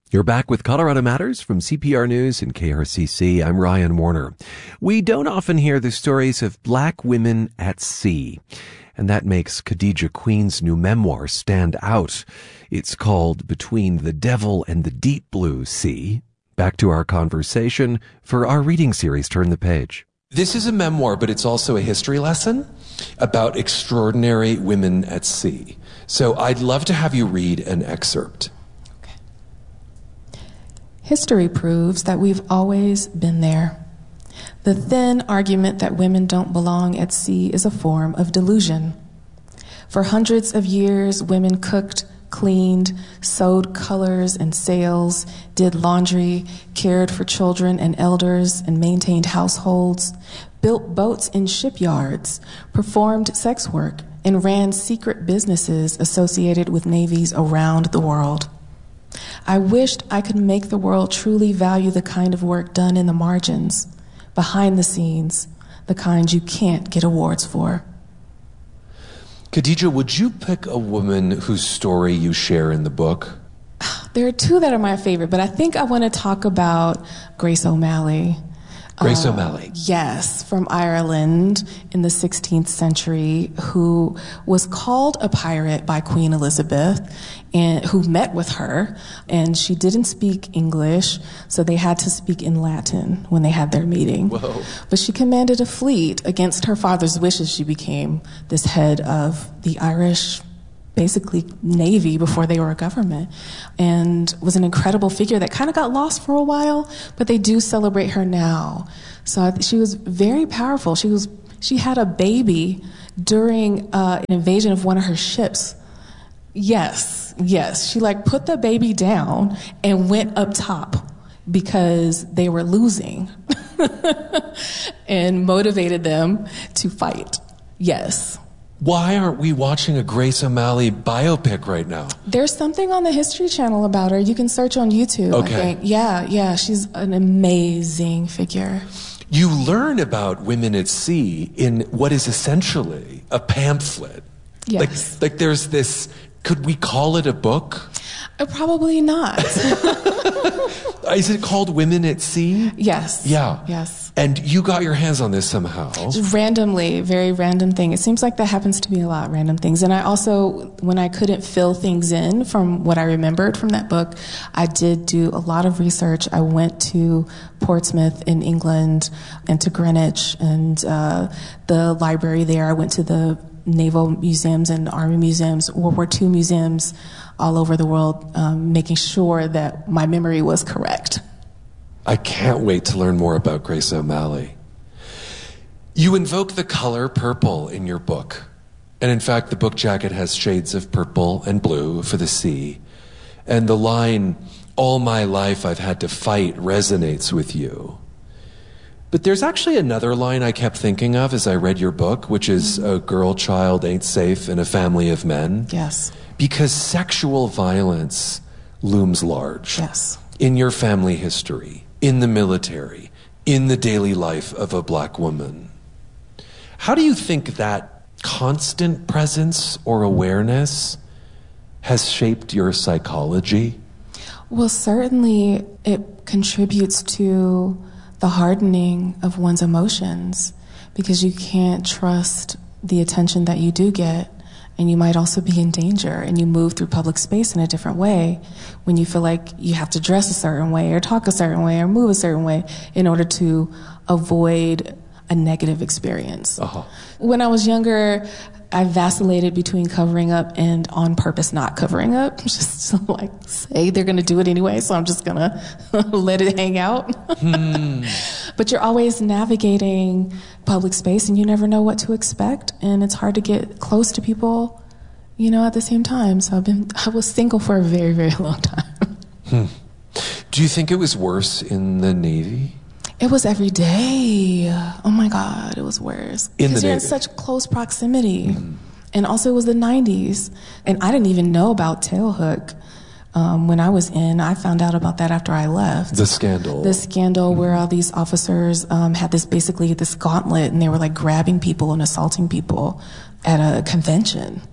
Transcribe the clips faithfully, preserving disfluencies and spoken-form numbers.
You're back with Colorado Matters from C P R News and K R C C. I'm Ryan Warner. We don't often hear the stories of black women at sea, and that makes Khadija Queen's new memoir stand out. It's called Between the Devil and the Deep Blue Sea. Back to our conversation for our reading series, Turn the Page. This is a memoir, but it's also a history lesson about extraordinary women at sea. So I'd love to have you read an excerpt. History proves that we've always been there. The thin argument that women don't belong at sea is a form of delusion. For hundreds of years, women cooked, cleaned, sewed colors and sails, did laundry, cared for children and elders, and maintained households, built boats in shipyards, performed sex work, and ran secret businesses associated with navies around the world. I wished I could make the world truly value the kind of work done in the margins, behind the scenes, the kind you can't get awards for. Khadija, would you pick a woman whose story you share in the book? There are two that are my favorite, but I think I want to talk about Grace O'Malley. Grace uh, O'Malley. Yes, from Ireland in the sixteenth century, who was called a pirate by Queen Elizabeth, and who met with her, and she didn't speak English, so they had to speak in Latin when they had their meeting. Whoa. But she commanded a fleet. Against her father's wishes, she became this head of the Irish, basically Navy before they were a government, and was an incredible figure that kind of got lost for a while, but they do celebrate her now. So I th- she was very powerful. She was she had a baby during uh, an invasion of one of her ships. Yes, yes. She like put the baby down and went up top because they were losing and motivated them to fight. Yes. Why aren't we watching a Grace O'Malley biopic right now? There's something on the History Channel about her. You can search on YouTube, okay. I think. Yeah, yeah, she's an amazing figure. You learn about women at sea in what is essentially a pamphlet. Yes. Like, like there's this, could we call it a book? Uh, probably not. Is it called Women at Sea? Yes. Yeah. Yes. And you got your hands on this somehow. Just randomly, very random thing. It seems like that happens to me a lot, random things. And I also, when I couldn't fill things in from what I remembered from that book, I did do a lot of research. I went to Portsmouth in England and to Greenwich and uh, the library there. I went to the naval museums and army museums, World War Two museums all over the world, um, making sure that my memory was correct. I can't wait to learn more about Grace O'Malley. You invoke the color purple in your book. And in fact, the book jacket has shades of purple and blue for the sea. And the line, "All my life I've had to fight," resonates with you. But there's actually another line I kept thinking of as I read your book, which is, "A girl child ain't safe in a family of men." Yes. Because sexual violence looms large. Yes. In your family history, in the military, in the daily life of a black woman. How do you think that constant presence or awareness has shaped your psychology? Well, certainly it contributes to the hardening of one's emotions, because you can't trust the attention that you do get, and you might also be in danger, and you move through public space in a different way when you feel like you have to dress a certain way or talk a certain way or move a certain way in order to avoid a negative experience. Uh-huh. When I was younger, I vacillated between covering up and on purpose not covering up, just to like say they're going to do it anyway, so I'm just going to let it hang out. Hmm. But you're always navigating public space, and you never know what to expect, and it's hard to get close to people, you know, at the same time. So I've been, I was single for a very, very long time. Hmm. Do you think it was worse in the Navy? It was every day. Oh my God, it was worse. In because the you're Navy. in such close proximity. Mm-hmm. And also it was the nineties. And I didn't even know about tailhook. Um, when I was in, I found out about that after I left. The scandal. The scandal mm-hmm. where all these officers um, had this basically this gauntlet, and they were like grabbing people and assaulting people at a convention.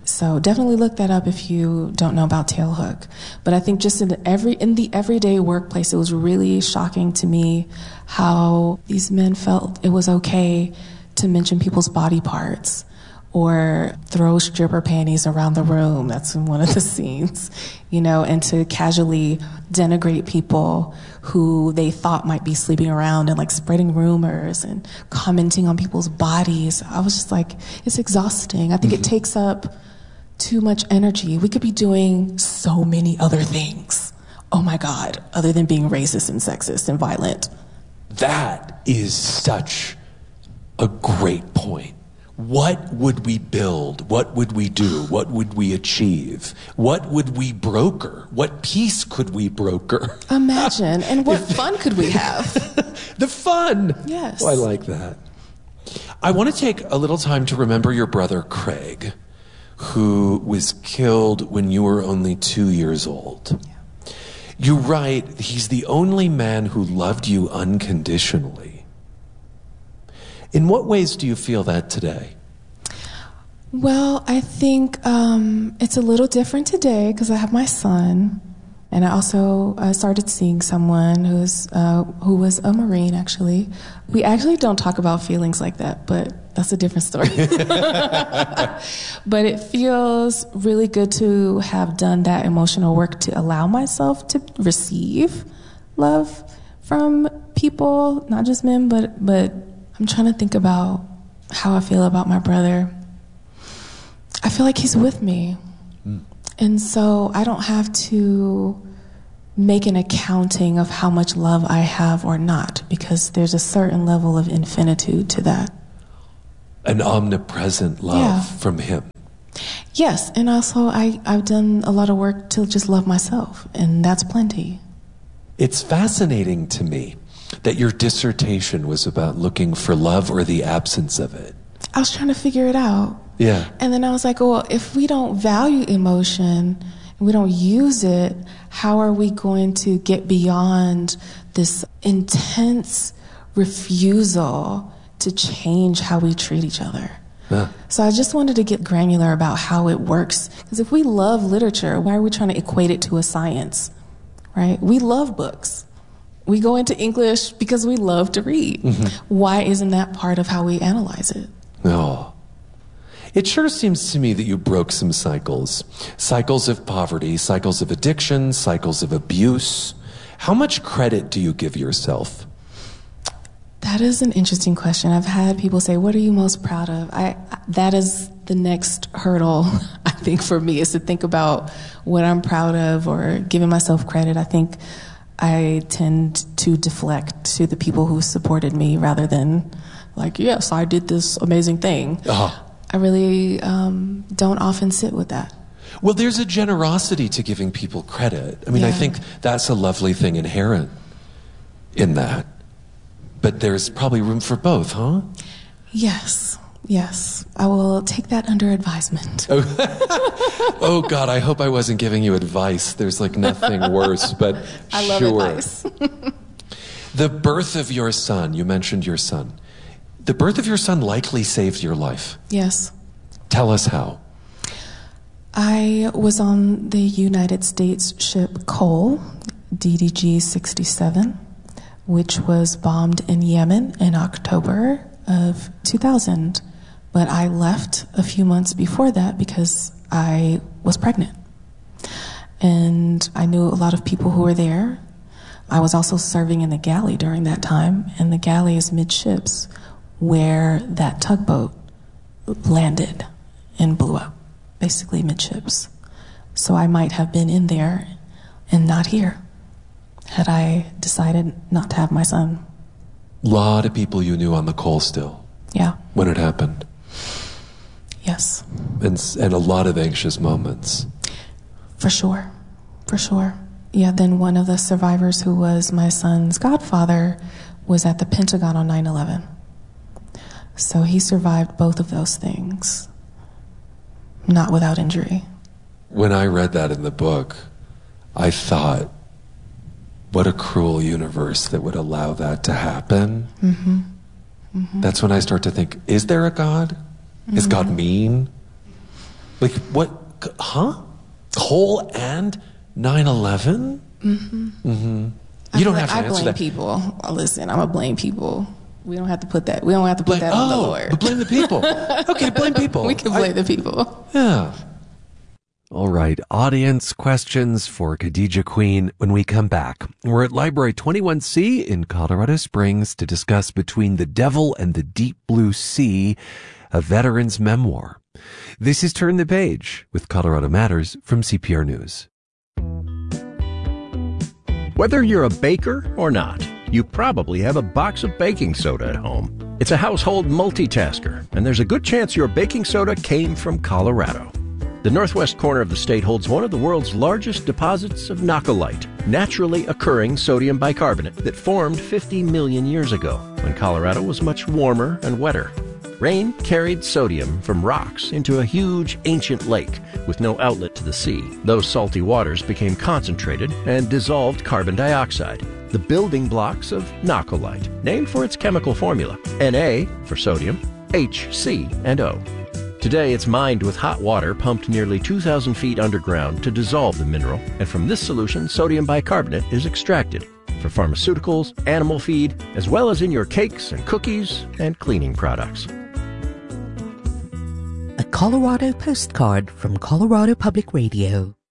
So definitely look that up if you don't know about Tailhook. But I think just in the every in the everyday workplace, it was really shocking to me how these men felt it was okay to mention people's body parts or throw stripper panties around the room. That's in one of the scenes, you know, and to casually denigrate people who they thought might be sleeping around and like spreading rumors and commenting on people's bodies. I was just like, it's exhausting. I think mm-hmm. it takes up too much energy. We could be doing so many other things. Oh my God, other than being racist and sexist and violent. That is such a great point. What would we build? What would we do? What would we achieve? What would we broker? What peace could we broker? Imagine. And what fun could we have? The fun. Yes. Oh, I like that. I want to take a little time to remember your brother, Craig, who was killed when you were only two years old. Yeah. You write, he's the only man who loved you unconditionally. In what ways do you feel that today? Well, I think um, it's a little different today because I have my son, and I also uh, started seeing someone who's uh, who was a Marine. Actually, we actually don't talk about feelings like that, but that's a different story. But it feels really good to have done that emotional work to allow myself to receive love from people, not just men, but but. I'm trying to think about how I feel about my brother. I feel like he's with me. Mm. And so I don't have to make an accounting of how much love I have or not, because there's a certain level of infinitude to that. An omnipresent love yeah. from him. Yes, and also I, I've done a lot of work to just love myself, and that's plenty. It's fascinating to me that your dissertation was about looking for love or the absence of it. I was trying to figure it out. Yeah. And then I was like, well, if we don't value emotion and we don't use it, how are we going to get beyond this intense refusal to change how we treat each other? Yeah. So I just wanted to get granular about how it works. Because if we love literature, why are we trying to equate it to a science, right? We love books. We go into English because we love to read. Mm-hmm. Why isn't that part of how we analyze it? No. It sure seems to me that you broke some cycles. Cycles of poverty, cycles of addiction, cycles of abuse. How much credit do you give yourself? That is an interesting question. I've had people say, what are you most proud of? I that is the next hurdle, I think, for me, is to think about what I'm proud of or giving myself credit. I think I tend to deflect to the people who supported me rather than like, yes, I did this amazing thing. Uh-huh. I really um, don't often sit with that. Well, there's a generosity to giving people credit. I mean, yeah. I think that's a lovely thing inherent in that. But there's probably room for both, huh? Yes. Yes, I will take that under advisement. Oh. Oh, God, I hope I wasn't giving you advice. There's like nothing worse, but I love sure. advice. The birth of your son, you mentioned your son. The birth of your son likely saved your life. Yes. Tell us how. I was on the United States ship Cole, D D G sixty-seven, which was bombed in Yemen in October of two thousand. But I left a few months before that because I was pregnant. And I knew a lot of people who were there. I was also serving in the galley during that time, and the galley is midships where that tugboat landed and blew up, basically midships. So I might have been in there and not here had I decided not to have my son. A lot of people you knew on the Cole still. Yeah. When it happened. Yes. And, and a lot of anxious moments. For sure. For sure. Yeah, then one of the survivors who was my son's godfather was at the Pentagon on nine eleven. So he survived both of those things, not without injury. When I read that in the book, I thought, what a cruel universe that would allow that to happen. Mm-hmm. Mm-hmm. That's when I start to think, is there a God? Mm-hmm. Is God mean? Like, what? Huh? Coal and nine eleven? Mm-hmm. Mm-hmm. You don't have to I answer blame that. people. Listen, I'm going to blame people. We don't have to put that. We don't have to put Blame, that on oh, the Lord. but blame the people. Okay, blame people. We can blame I, the people. Yeah. All right, audience questions for Khadija Queen when we come back. We're at Library twenty-one C in Colorado Springs to discuss Between the Devil and the Deep Blue Sea, a veteran's memoir. This is Turn the Page with Colorado Matters from C P R News. Whether you're a baker or not, you probably have a box of baking soda at home. It's a household multitasker, and there's a good chance your baking soda came from Colorado. The northwest corner of the state holds one of the world's largest deposits of noccolite, naturally occurring sodium bicarbonate that formed fifty million years ago, when Colorado was much warmer and wetter. Rain carried sodium from rocks into a huge ancient lake with no outlet to the sea. Those salty waters became concentrated and dissolved carbon dioxide, the building blocks of noccolite, named for its chemical formula, Na for sodium, H, C, and O. Today it's mined with hot water pumped nearly two thousand feet underground to dissolve the mineral, and from this solution sodium bicarbonate is extracted for pharmaceuticals, animal feed, as well as in your cakes and cookies and cleaning products. A Colorado postcard from Colorado Public Radio.